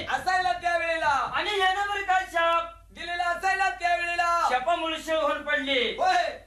असायला त्यावेळेला आणि यानं बरं काय शाप दिलेला असायला त्यावेळेला शापामुळे शेव होऊन पडली. होय